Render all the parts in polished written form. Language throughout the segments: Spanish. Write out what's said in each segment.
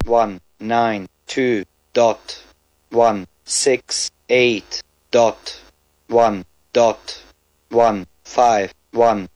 192.168.151.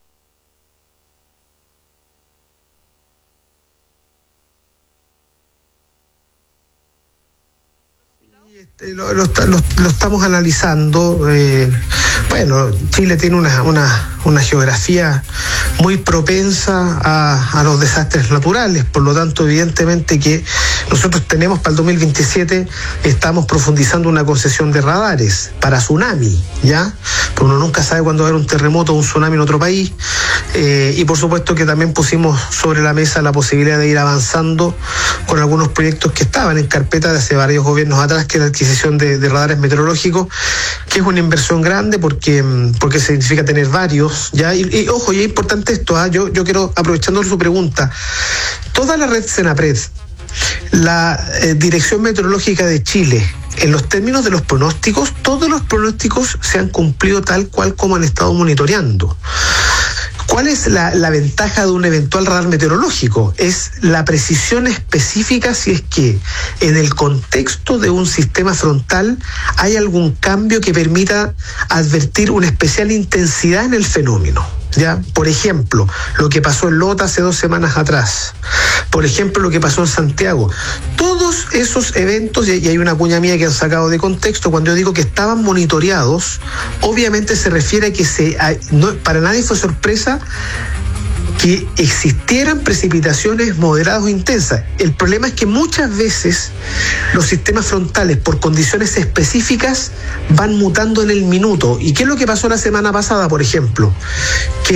Lo estamos analizando. Bueno, Chile tiene una geografía muy propensa a los desastres naturales, por lo tanto, evidentemente que nosotros tenemos para el 2027, estamos profundizando una concesión de radares para tsunami, ¿ya? Porque uno nunca sabe cuándo va a haber un terremoto o un tsunami en otro país, y por supuesto que también pusimos sobre la mesa la posibilidad de ir avanzando con algunos proyectos que estaban en carpeta de hace varios gobiernos atrás, que es la adquisición de radares meteorológicos, que es una inversión grande porque significa tener varios, ¿ya? Y ojo, y es importante esto, yo quiero, aprovechando su pregunta, toda la red Senapred, la Dirección Meteorológica de Chile, en los términos de los pronósticos, todos los pronósticos se han cumplido tal cual como han estado monitoreando. ¿Cuál es la ventaja de un eventual radar meteorológico? Es la precisión específica si es que en el contexto de un sistema frontal hay algún cambio que permita advertir una especial intensidad en el fenómeno, ¿ya? Por ejemplo, lo que pasó en Lota hace 2 semanas atrás. Por ejemplo, lo que pasó en Santiago. Todos esos eventos, y hay una cuña mía que han sacado de contexto, cuando yo digo que estaban monitoreados, obviamente se refiere a que para nadie fue sorpresa que existieran precipitaciones moderadas o intensas. El problema es que muchas veces los sistemas frontales, por condiciones específicas, van mutando en el minuto. ¿Y qué es lo que pasó la semana pasada, por ejemplo? Que